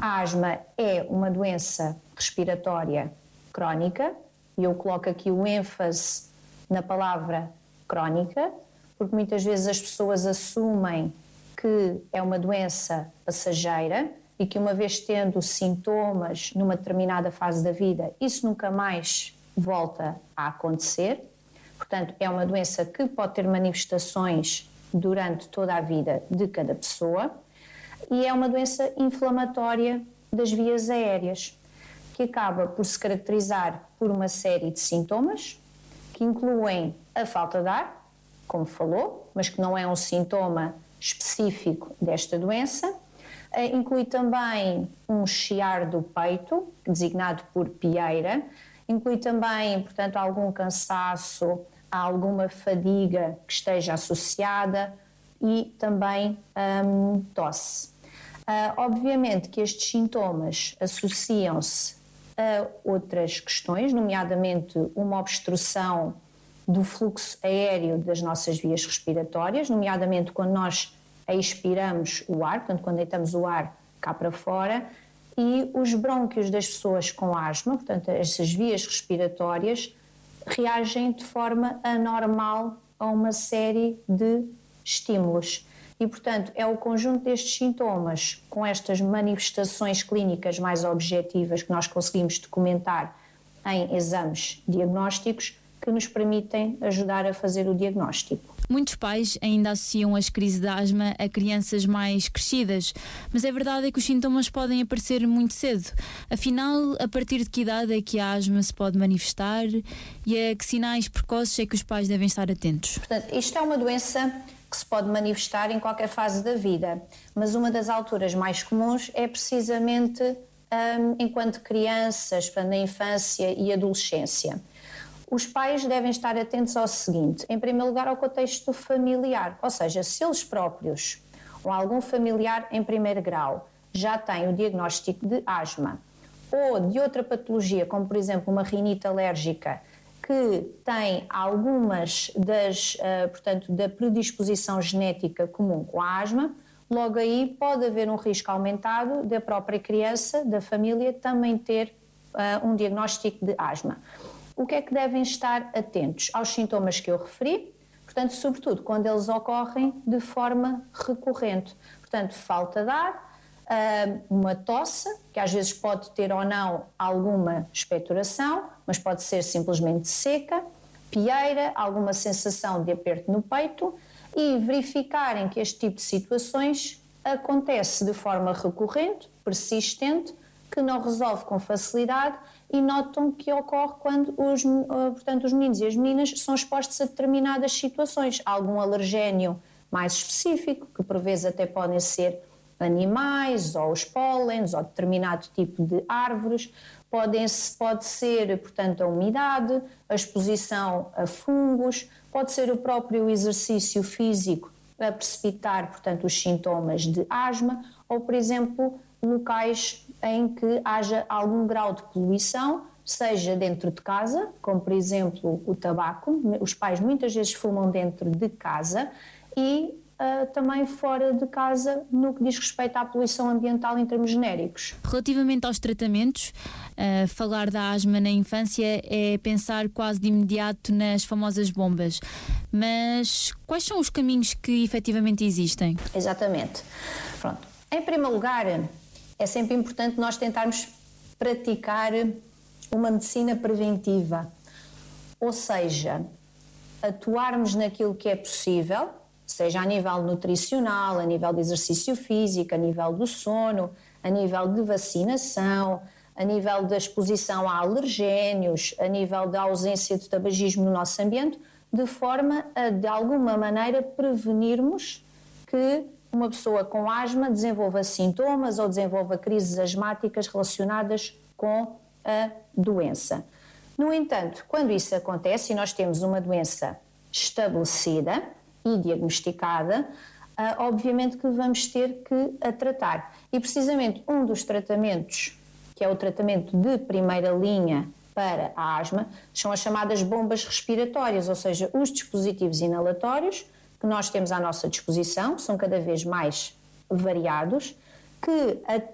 A asma é uma doença respiratória crónica, e eu coloco aqui o ênfase na palavra crónica, porque muitas vezes as pessoas assumem que é uma doença passageira e que, uma vez tendo sintomas numa determinada fase da vida, isso nunca mais volta a acontecer. Portanto, é uma doença que pode ter manifestações durante toda a vida de cada pessoa e é uma doença inflamatória das vias aéreas, que acaba por se caracterizar por uma série de sintomas que incluem a falta de ar, como falou, mas que não é um sintoma específico desta doença. Inclui também um chiar do peito, designado por pieira. Inclui também, portanto, algum cansaço, alguma fadiga que esteja associada e também tosse. Obviamente que estes sintomas associam-se a outras questões, nomeadamente uma obstrução do fluxo aéreo das nossas vias respiratórias, nomeadamente quando nós expiramos o ar, portanto quando deitamos o ar cá para fora, e os brônquios das pessoas com asma, portanto essas vias respiratórias, reagem de forma anormal a uma série de estímulos. E, portanto, é o conjunto destes sintomas, com estas manifestações clínicas mais objetivas que nós conseguimos documentar em exames diagnósticos, que nos permitem ajudar a fazer o diagnóstico. Muitos pais ainda associam as crises de asma a crianças mais crescidas, mas a verdade é que os sintomas podem aparecer muito cedo. Afinal, a partir de que idade é que a asma se pode manifestar e a que sinais precoces é que os pais devem estar atentos? Portanto, isto é uma doença que se pode manifestar em qualquer fase da vida, mas uma das alturas mais comuns é precisamente enquanto crianças, na infância e adolescência. Os pais devem estar atentos ao seguinte: em primeiro lugar, ao contexto familiar, ou seja, se eles próprios ou algum familiar em primeiro grau já têm o diagnóstico de asma ou de outra patologia, como por exemplo uma rinite alérgica, que tem algumas portanto, da predisposição genética comum com a asma, logo aí pode haver um risco aumentado da própria criança, da família, também ter um diagnóstico de asma. O que é que devem estar atentos? Aos sintomas que eu referi, portanto, sobretudo quando eles ocorrem de forma recorrente. Portanto, falta de ar, uma tosse, que às vezes pode ter ou não alguma expectoração, mas pode ser simplesmente seca, pieira, alguma sensação de aperto no peito, e verificarem que este tipo de situações acontece de forma recorrente, persistente, que não resolve com facilidade, e notam que ocorre quando portanto, os meninos e as meninas são expostos a determinadas situações, algum alergénio mais específico, que por vezes até podem ser animais, ou os pólenes, ou determinado tipo de árvores, pode ser, portanto, a umidade, a exposição a fungos, pode ser o próprio exercício físico a precipitar, portanto, os sintomas de asma, ou, por exemplo, locais em que haja algum grau de poluição, seja dentro de casa, como por exemplo o tabaco, os pais muitas vezes fumam dentro de casa, e também fora de casa no que diz respeito à poluição ambiental em termos genéricos. Relativamente aos tratamentos, falar da asma na infância é pensar quase de imediato nas famosas bombas, mas quais são os caminhos que efetivamente existem? Exatamente. Pronto. Em primeiro lugar, é sempre importante nós tentarmos praticar uma medicina preventiva, ou seja, atuarmos naquilo que é possível, seja a nível nutricional, a nível de exercício físico, a nível do sono, a nível de vacinação, a nível da exposição a alergénios, a nível da ausência de tabagismo no nosso ambiente, de forma a, de alguma maneira, prevenirmos que uma pessoa com asma desenvolva sintomas ou desenvolva crises asmáticas relacionadas com a doença. No entanto, quando isso acontece e nós temos uma doença estabelecida e diagnosticada, obviamente que vamos ter que a tratar. E precisamente um dos tratamentos, que é o tratamento de primeira linha para a asma, são as chamadas bombas respiratórias, ou seja, os dispositivos inalatórios que nós temos à nossa disposição, são cada vez mais variados, que